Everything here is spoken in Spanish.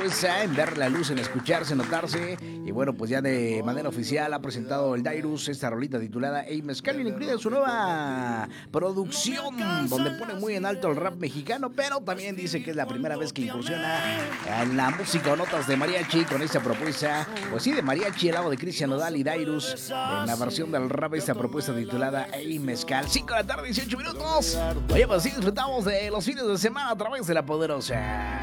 propuesta en ver la luz, en escucharse, notarse. Y bueno, pues ya de manera oficial ha presentado el Dairus esta rolita titulada Ey Mezcal, incluida en su nueva producción, donde pone muy en alto el rap mexicano, pero también dice que es la primera vez que incursiona en la música o notas de mariachi con esta propuesta, pues sí, de mariachi, el lado de Cristian Nodal y Dairus, en la versión del rap, esta propuesta titulada Ey Mezcal. 5 de la tarde, 18 minutos. Oye, pues sí, disfrutamos de los fines de semana a través de La Poderosa.